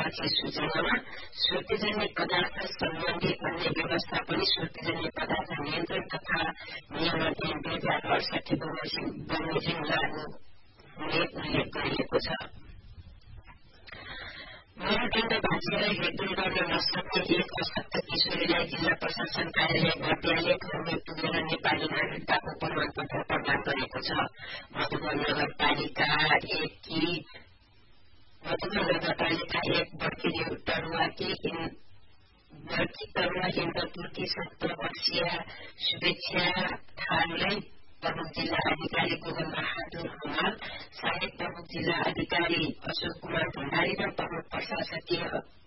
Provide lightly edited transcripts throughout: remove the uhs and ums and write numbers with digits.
पछि सूचनामा श्रुतिजन्य पदार्थ सम्बन्धी अन्य व्यवस्था पनि श्रुतिजन्य पदार्थ नियन्त्रण तथा नियमन ऐन 2068 बमोजिम लागू हुने उल्लेख गरिएको छ। मेरुदण्ड भाँचिएर हेरदेख गर्न नसक्ने एक अशक्त किशोरीलाई जिल्ला प्रशासन कार्यालय बर्दियाले घरमै पुगेर नेपाली नागरिकताको प्रमाणपत्र प्रदान गरेको छ। मधुबन नगरपालिका एक बर्की तरुवा इन्द्रपुरकी 70 वर्षीय शुभेच्छा थारूलाई प्रमुख जिल्ला अधिकारी गोगन बहादुर हमाल, सहायक प्रमुख जिल्ला अधिकारी अशोक कुमार भण्डारी र प्रमुख प्रशासकीय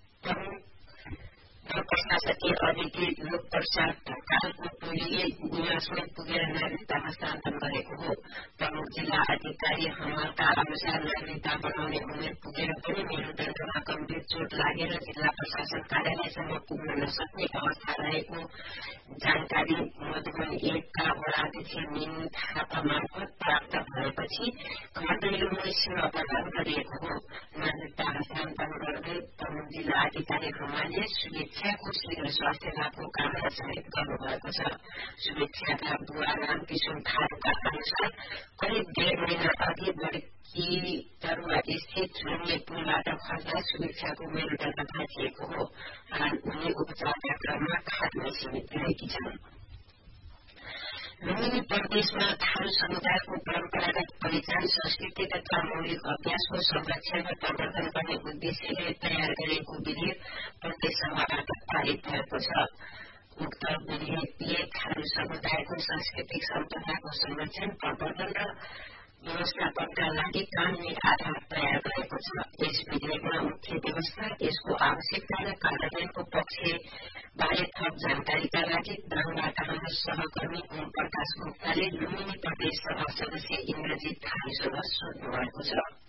अधिकृत लोकप्रसाद ढकालको टोलीले गुनासमै पुगेर नागरिकता हस्तान्तरण गरेको हो। प्रमुख जिल्ला अधिकारी हमालका अनुसार नागरिकता बनाउने उमेर पुगेर पनि मेरुदण्डमा गम्भीर चोट लागेर जिल्ला प्रशासन कार्यालयसम्म पुग्न नसक्ने अवस्था रहेको जानकारी मधुबन 1 का वडाध्यक्ष मिनु थापा मार्फत प्राप्त भएपछि घर दैलोमै सेवा प्रदान गरिएको हो। नागरिकता हस्तान्तरण गर्दै प्रमुख जिल्ला अधिकारी हमालले शुभेच्छाको शीघ्र स्वास्थ्य लाभको कामना समेत गर्नुभएको छ। शुभेच्छाका बुवा रामकिशोर थारूका अनुसार करिब 1.5 महिना अघि बर्की तरुवा स्थित लुम्ले पुलबाट खस्दा शुभेच्छाको मेरुदण्ड भाँचिएको हो। हाल उनी उपचारका क्रममा खाटमा सीमित रहेकी छन्। लुम्बिनी प्रदेशमा थारू समुदायको परम्परागत पहिचान, संस्कृति तथा मौलिक अभ्यासको संरक्षण र प्रवर्धन गर्ने उद्देश्यले तयार गरिएको विधेयक प्रदेश सभाबाट पारित भएको छ। उक्त विधेयकले थारू समुदायको सांस्कृतिक सम्पदाको संरक्षण, प्रवर्धन र व्यवस्थापनका लागि कानूनी आधार तयार गरेको छ। यस विधेयकमा मुख्य व्यवस्था, यसको आवश्यकता र कार्यान्वयनको पक्ष बारे थप जानकारीका लागि दाङबाट हाम्रो सहकर्मी ओम प्रकाश गुप्ताले लुम्बिनी प्रदेश सभा सदस्य इन्द्रजित थारूसँग सोध्नु भएको छ।